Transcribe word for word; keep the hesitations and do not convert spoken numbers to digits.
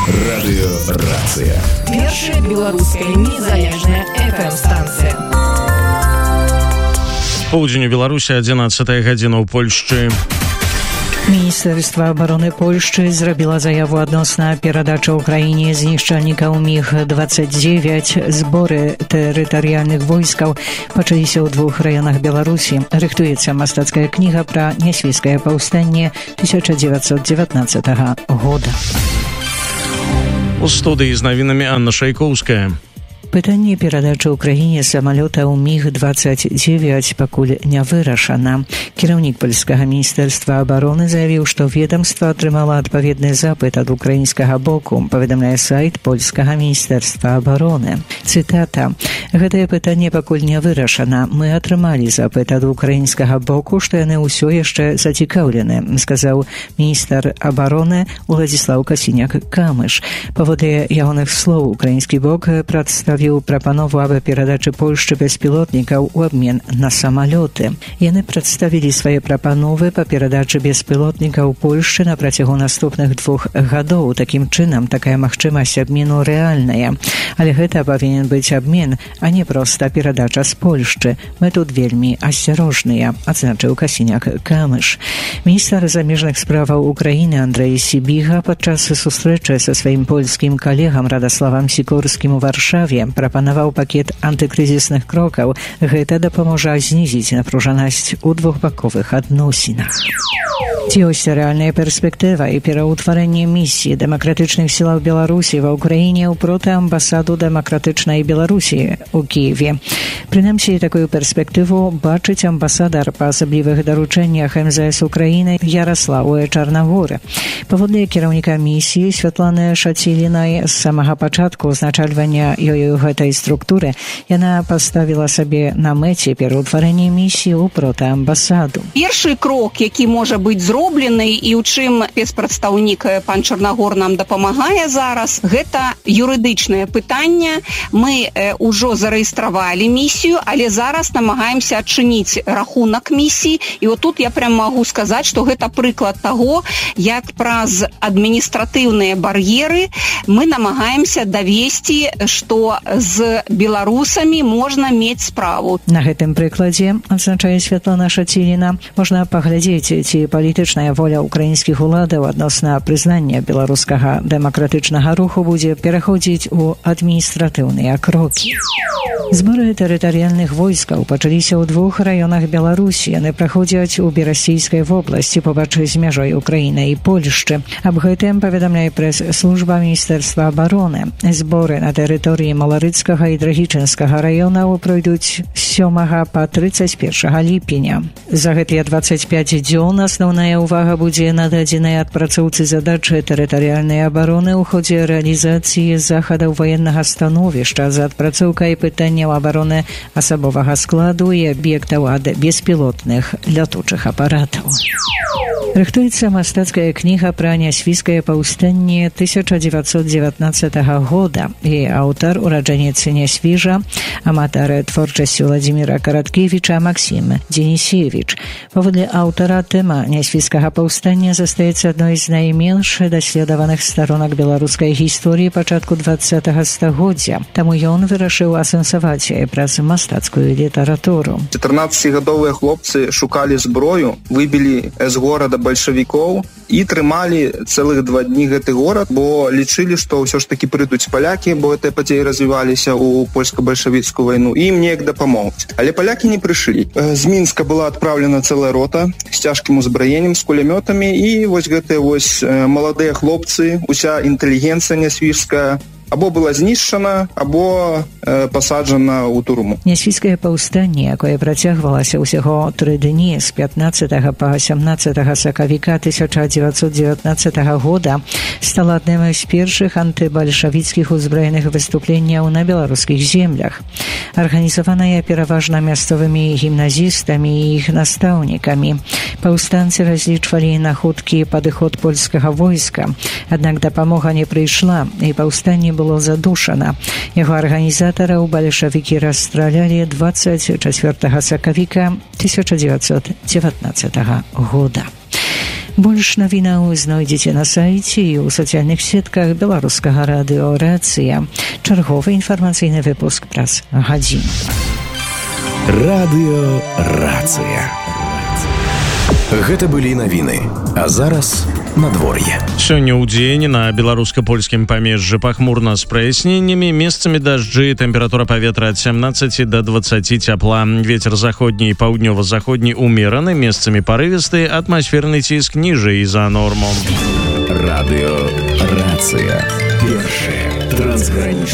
Радыёрацыя. Першая беларуская незалежная эф эм-станцыя. Поўдзень у Беларусі, адзінаццатая гадзіна ў Польшчы. Міністэрства абароны Польшчы зрабіла заяву адносна перадачы ўкраіне знішчальнікаў міг двадцать девять. Зборы тэрытарыяльных войскаў пачаліся ў двух раёнах Беларусі. Рыхтуецца мастацкая кніга пра нясвійскае паўстанне тысяча девятьсот девятнадцатого года. У студыі з навінамі Анна Шайкоўская. Пытанне перадачы ўкраіне самалётаў міг двадцать девять пакуль не вырашана. Кіраўнік польскага міністэрства абароны заявіў, што ведамства атрымала адпаведны запыт ад украінскага боку, паведамляе сайт польскага міністэрства абароны. Цытата: «Гэтае пытанне пакуль не вырашана. Мы атрымалі запыт ад украінскага боку, што яны ўсё яшчэ зацікаўлены», сказаў міністр абароны Уладзіслаў Касіняк-Камыш. Паводле ягоных слоў, украінскі бок прадставіў прапанову аб перадачы Польшчы беспілотнікаў у абмен на самалёты. Яны прадставілі свае прапановы па перадачы беспілотнікаў Польшчы на працягу наступных двух гадоў. Такім чынам, такая магчымасць абмену рэальная. Але гэта павінен быць абмен, а не проста перадача з Польшчы. Мы тут вельмі асцярожныя, адзначыў Касіняк-Камыш. Міністр замежных справаў Украіны Андрэй Сібіга падчас сустрэчы са сваім польскім калегам Радаславам Сікорскім у Варшаве прапанаваў пакет антыкрызісных крокаў. Гэта дапаможа знізіць напружанасць у двухбаковых адносінах. Ці ёсць рэальная перспектыва і пераўтварэнне місіі дэмакратычных сілаў Беларусі ва ўкраіне ў протэамбасаду дэмакратычнай Беларусі у Кіеве. Прынамсі, такую перспектыву бачыць амбасадар па асаблівых даручэннях эм зэ эс Украіны Яраслаў Чарнагоры. Паводле кіраўніка місіі Святланы Шацілінай з самага пачатку узначальвання ёю гэтай структуры яна паставіла сабе на мэце пераўтварэнне місіі ў протэамбасаду. Першы крок, які можа быць зроблены і ў чым спецпрадстаўнік пан Чарнагор нам дапамагае зараз, гэта юрыдычнае пытанне. Мы э, ўжо зарэгістравалі місію, але зараз намагаемся адчыніць рахунак місіі. І от тут я прям магу сказаць, што гэта прыклад таго, як праз адміністратыўныя бар'еры мы намагаемся давесці, што з беларусамі можна мець справу. На гэтым прыкладзе, адзначае Святлана Шаціліна, можна паглядзець, ці палітычная воля украінскіх уладаў адносна прызнання беларускага дэмакратычнага руху будзе пераходзіць у адміністратыўныя крокі. Зборы тэрытарыяльных войскаў пачаліся ў двух раёнах Беларусі. Яны праходзяць у Берасцейскай вобласці побач з мяжой Украіны і Польшчы. Аб гэтым паведамляе прэс-служба міністэрства абароны. Зборы на тэрыторыі Маларыцкага і Драгічынскага раёнаў пройдуць з сёмага па трыццаць першага ліпеня. За гэтыя двадцать пять дзён асноўная ўвага будзе нададзеная адпрацоўцы задачы тэрытарыяльнай абароны ў ходзе рэалізацыі захадаў ваеннага становішча за адпрацоўкай пытанняў абароны асабовага складу і аб'ектаў ад беспілотных лятучых апаратаў. Рыхтуецца мастацкая кніга пра нясвійскае паўстанне тысяча девятьсот девятнадцатого года. І аўтар, ураджанец Нясвіжа, аматар творчасці Владзіміра Караткевіча Максім Денісевіч. Паводле аўтара, тэма нясвійскага паўстання застаецца адной з найменш даследаваных сторонак беларускай гісторыі пачатку двадцатого стагоддзя. Таму ён вырашыў асэнсаваць яе праз мастацкую літаратуру. чатырнаццацігадовыя хлопцы шукалі зброю, выбілі з горада бальшавікоў і трымалі цэлых два дні гэты горад, бо лічылі, што ўсё ж такі прыйдуць палякі, бо гэтыя падзеі развіваліся ў польска-бальшавіцкую вайну, і ім неяк дапамогуць. Але палякі не прыйшлі. З Мінска была адпраўлена цэлая рота з цяжкім узбраеннем, з кулямётамі, і вось гэтыя вось маладыя хлопцы, уся інтэлігенцыя нясвіжская або была знішчана, або э, пасаджана ў турму. Нясвійскае паўстанне, якое працягвалася ўсяго тры дні з пятнадцатага па сямнаццатага сакавіка тысяча девятьсот девятнадцатого года, стала адным з першых антыбальшавіцкіх узброеных выступленняў на беларускіх землях. Арганізаваная пераважна мясцовымі гімназістамі і іх настаўнікамі. Паўстанцы разлічвалі на хуткі падыход польскага войска, аднак дапамога не прыйшла, і паўстанне было задушана. Яго арганізатараў бальшавікі расстралялі двадцать чацвёртага сакавіка тысяча девятьсот девятнадцатого года. Больш навінаў знойдзеце на сайце і ў сацыяльных сетках беларускага радыё «Рацыя». Чарговы інфармацыйны выпуск праз гадзіну. Радыё «Рацыя». Гэта былі навіны. А зараз надвор'е. Сёння ў дзень на беларуска-польскім памежжы пахмурна з праясненнямі, месцамі дажджы, тэмпература паветра ад сямнаццаці да дваццаці цяпла. Вецер заходні і паўднёва-заходні умераны, месцамі парывісты, атмасферны ціск ніжэй за норму. Радыё «Рацыя». Першае трансгранічнае.